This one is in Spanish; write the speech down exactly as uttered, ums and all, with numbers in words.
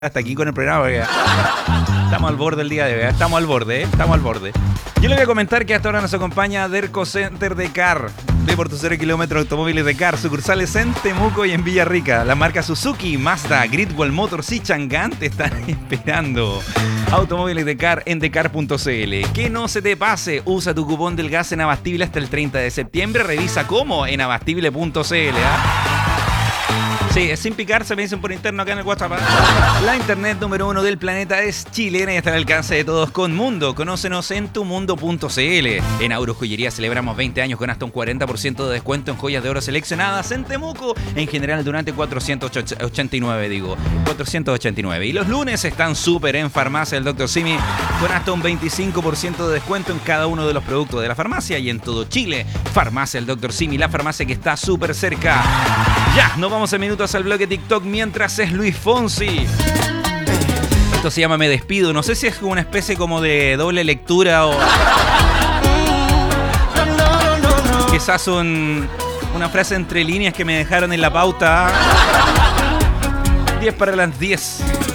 hasta aquí con el programa. Porque estamos al borde del día de hoy. Estamos al borde, ¿eh? Estamos al borde. Yo le voy a comentar que hasta ahora nos acompaña Derco Center de Car. De por tu cero kilómetros automóviles de Car. Sucursales en Temuco y en Villarrica. La marca Suzuki, Mazda, Gridwell Motors y Chang'an te están esperando. Automóviles de Car en decar punto cl. Que no se te pase. Usa tu cupón del gas en Abastible hasta el treinta de septiembre. Revisa cómo en abastible punto cl. ¿eh? Sí, es sin picarse, me dicen por interno acá en el WhatsApp. La internet número uno del planeta es chilena y está al alcance de todos con Mundo. Conócenos en tu mundo punto cl. En Auro Joyería celebramos veinte años con hasta un cuarenta por ciento de descuento en joyas de oro seleccionadas en Temuco. En general durante cuatrocientos ochenta y nueve, digo. cuatrocientos ochenta y nueve. Y los lunes están súper en Farmacia del doctor Simi con hasta un veinticinco por ciento de descuento en cada uno de los productos de la farmacia y en todo Chile. Farmacia del doctor Simi, la farmacia que está súper cerca. Ya, nos vamos en minutos al bloque TikTok mientras es Luis Fonsi. Esto se llama Me Despido. No sé si es una especie como de doble lectura o quizás un, una frase entre líneas que me dejaron en la pauta. diez para las diez.